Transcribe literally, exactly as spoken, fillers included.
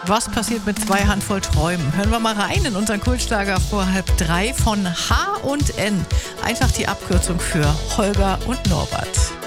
Was passiert mit zwei Handvoll Träumen? Hören wir mal rein in unseren Kultschlager vor halb drei von H und N. Einfach die Abkürzung für Holger und Norbert.